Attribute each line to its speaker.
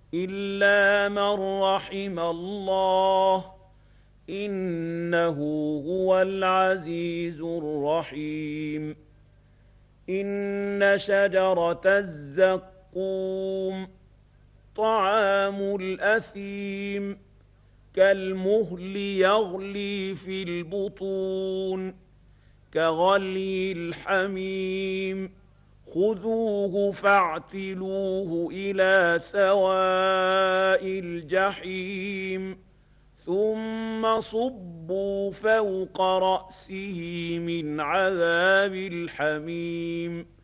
Speaker 1: إلا من رحم الله إنه هو العزيز الرحيم. إن شجرة الزقوم طعام الأثيم كالمهل يغلي في البطون كغلي الحميم خذوه فاعتلوه إلى سواء الجحيم ثم صبوا فوق رأسه من عذاب الحميم